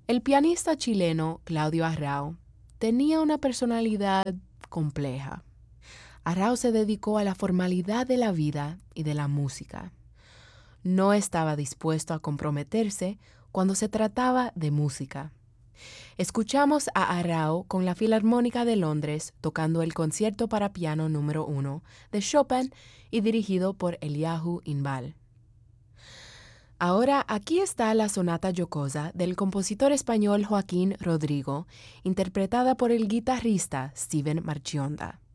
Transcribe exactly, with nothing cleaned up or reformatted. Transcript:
El pianista chileno Claudio Arrau tenía una personalidad compleja. Arrau se dedicó a la formalidad de la vida y de la música. No estaba dispuesto a comprometerse cuando se trataba de música. Escuchamos a Arrau con la Filarmónica de Londres tocando el concierto para piano número uno de Chopin y dirigido por Eliahu Inbal. Ahora aquí está la sonata jocosa del compositor español Joaquín Rodrigo, interpretada por el guitarrista Steven Marchionda.